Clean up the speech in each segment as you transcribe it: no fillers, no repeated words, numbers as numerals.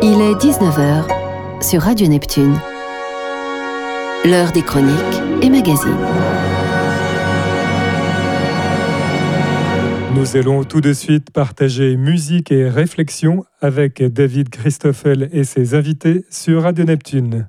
Il est 19h sur Radio Neptune. L'heure des chroniques et magazines. Nous allons tout de suite partager musique et réflexion avec David Christoffel et ses invités sur Radio Neptune.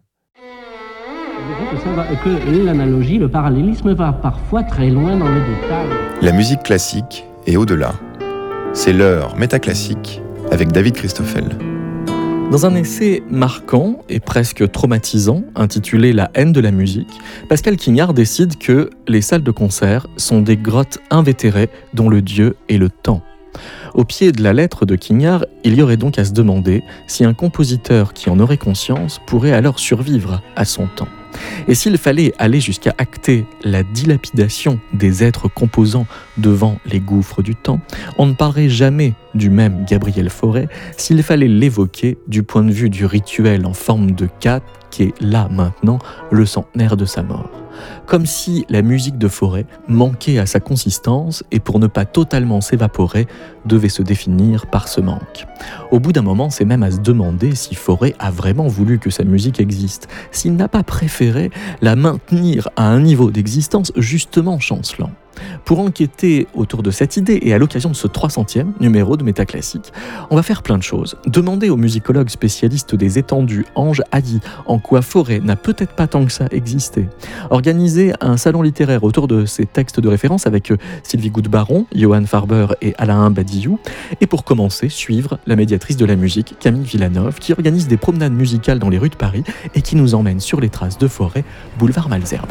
Que l'analogie, le parallélisme va parfois très loin dans les détails. La musique classique et au-delà. C'est l'heure métaclassique avec David Christoffel. Dans un essai marquant et presque traumatisant, intitulé « La haine de la musique », Pascal Quignard décide que les salles de concert sont des grottes invétérées dont le dieu est le temps. Au pied de la lettre de Quignard, il y aurait donc à se demander si un compositeur qui en aurait conscience pourrait alors survivre à son temps. Et s'il fallait aller jusqu'à acter la dilapidation des êtres composants devant les gouffres du temps, on ne parlerait jamais du même Gabriel Fauré s'il fallait l'évoquer du point de vue du rituel en forme de K qui est là maintenant le centenaire de sa mort. Comme si la musique de Fauré manquait à sa consistance et pour ne pas totalement s'évaporer, devait se définir par ce manque. Au bout d'un moment, c'est même à se demander si Fauré a vraiment voulu que sa musique existe, s'il n'a pas préféré la maintenir à un niveau d'existence justement chancelant. Pour enquêter autour de cette idée et à l'occasion de ce 300e numéro de Métaclassique, on va faire plein de choses. Demander au musicologue spécialiste des étendues Ange Hailly en quoi Fauré n'a peut-être pas tant que ça existé. Organiser un salon littéraire autour de ses textes de référence avec Sylvie Goude-Baron, Johan Farber et Alain Badiou. Et pour commencer, suivre la médiatrice de la musique, Camille Villanov, qui organise des promenades musicales dans les rues de Paris et qui nous emmène sur les traces de Fauré, boulevard Malesherbes.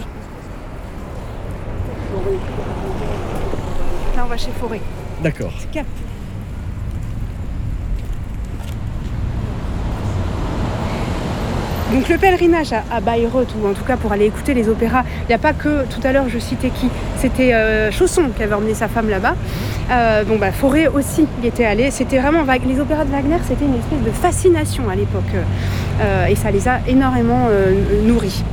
Là, on va chez Fauré. D'accord. Cap. Donc le pèlerinage à Bayreuth, ou en tout cas pour aller écouter les opéras, il n'y a pas que, tout à l'heure je citais qui, c'était Chausson qui avait emmené sa femme là-bas. Fauré aussi y était allé. C'était vraiment, les opéras de Wagner, c'était une espèce de fascination à l'époque. Et ça les a énormément nourris.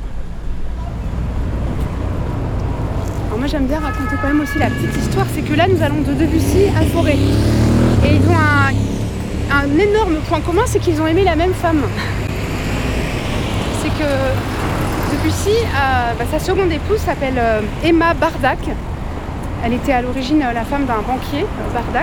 Moi j'aime bien raconter quand même aussi la petite histoire, c'est que là nous allons de Debussy à Fauré. Et ils ont un énorme point commun, c'est qu'ils ont aimé la même femme. C'est que Debussy, sa seconde épouse s'appelle Emma Bardac. Elle était à l'origine la femme d'un banquier, Bardac.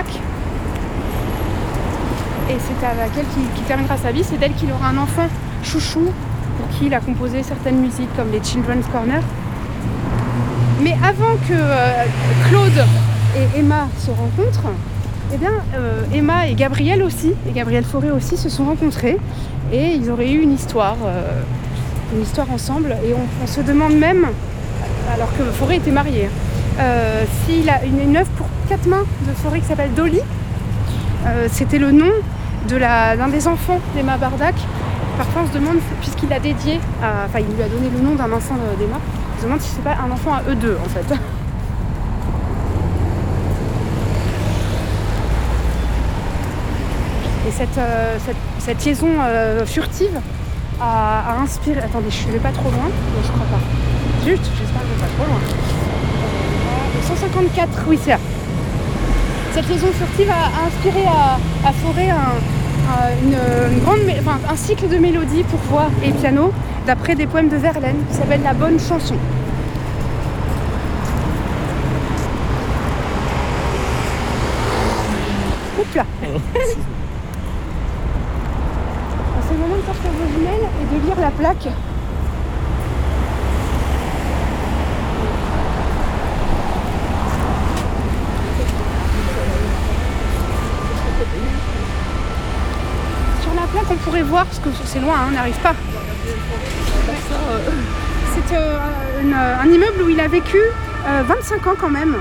Et c'est avec elle qui terminera sa vie, c'est d'elle qu'il aura un enfant chouchou, pour qui il a composé certaines musiques comme les Children's Corner. Mais avant que Claude et Emma se rencontrent, Emma et Gabriel Fauré aussi se sont rencontrés et ils auraient eu une histoire ensemble. Et on se demande même, alors que Fauré était marié, s'il a une œuvre pour 4 mains de Fauré qui s'appelle Dolly. C'était le nom d'un des enfants d'Emma Bardac. Parfois on se demande, puisqu'il l'a dédié, il lui a donné le nom d'un enfant d'Emma, on se demande si c'est pas un enfant à eux deux en fait. Et cette liaison furtive a inspiré... Attendez, je vais pas trop loin. Non, je crois pas. Zut, j'espère que je vais pas trop loin. 154, oui c'est là. Cette liaison furtive a inspiré à Fauré un cycle de mélodies pour voix et piano d'après des poèmes de Verlaine qui s'appelle La Bonne Chanson. Oups là. C'est le moment de sortir vos jumelles et de lire la plaque. On pourrait voir, parce que c'est loin, on n'arrive pas. C'est un immeuble où il a vécu 25 ans quand même.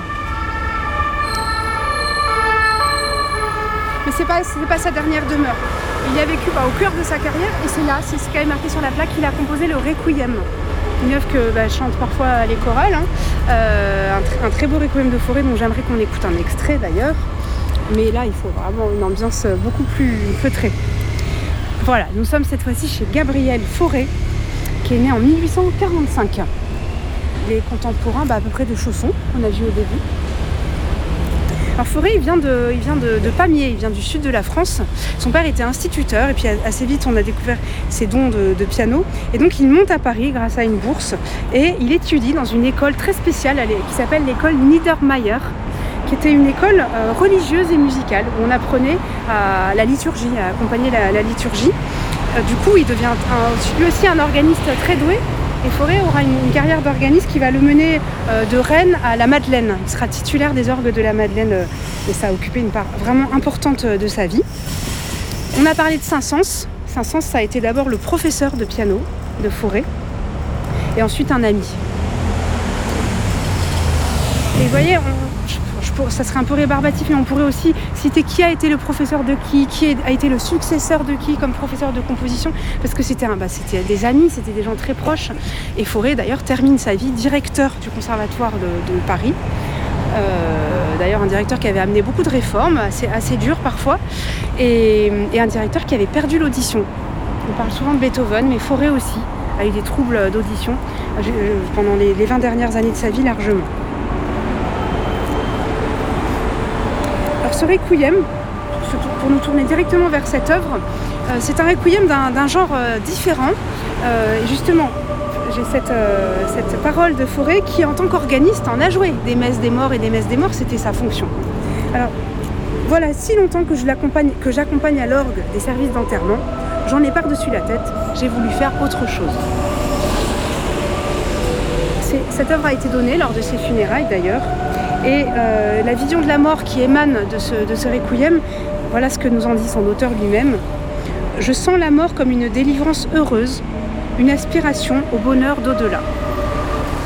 Mais c'est pas sa dernière demeure. Il y a vécu au cœur de sa carrière et c'est ce qui est marqué sur la plaque, qu'il a composé le Requiem. Une œuvre que chante parfois les chorales. Un très beau Requiem de Fauré dont j'aimerais qu'on écoute un extrait d'ailleurs. Mais là, il faut vraiment une ambiance beaucoup plus feutrée. Voilà, nous sommes cette fois-ci chez Gabriel Fauré, qui est né en 1845. Il est contemporain à peu près de Chausson, on a vu au début. Alors Fauré, il vient de Pamiers, il vient du sud de la France. Son père était instituteur et puis assez vite on a découvert ses dons de piano. Et donc il monte à Paris grâce à une bourse et il étudie dans une école très spéciale qui s'appelle l'école Niedermayer, qui était une école religieuse et musicale où on apprenait à la liturgie, à accompagner la liturgie. Du coup, il devient lui aussi un organiste très doué. Et Fauré aura une carrière d'organiste qui va le mener de Rennes à la Madeleine. Il sera titulaire des orgues de la Madeleine et ça a occupé une part vraiment importante de sa vie. On a parlé de Saint-Saëns. Saint-Saëns, ça a été d'abord le professeur de piano de Fauré et ensuite un ami. Et vous voyez, ça serait un peu rébarbatif, mais on pourrait aussi citer qui a été le professeur de qui a été le successeur de qui comme professeur de composition, parce que c'était des amis, c'était des gens très proches. Et Fauré, d'ailleurs, termine sa vie directeur du Conservatoire de Paris. D'ailleurs, un directeur qui avait amené beaucoup de réformes, assez dures parfois, et un directeur qui avait perdu l'audition. On parle souvent de Beethoven, mais Fauré aussi a eu des troubles d'audition pendant les 20 dernières années de sa vie largement. Alors ce requiem, pour nous tourner directement vers cette œuvre, c'est un requiem d'un genre différent. Et justement, j'ai cette parole de Fauré qui, en tant qu'organiste, en a joué des messes des morts et des messes des morts, c'était sa fonction. Alors voilà, si longtemps que j'accompagne à l'orgue des services d'enterrement, j'en ai par-dessus la tête, j'ai voulu faire autre chose. Cette œuvre a été donnée lors de ses funérailles d'ailleurs. Et la vision de la mort qui émane de ce requiem, voilà ce que nous en dit son auteur lui-même. Je sens la mort comme une délivrance heureuse, une aspiration au bonheur d'au-delà.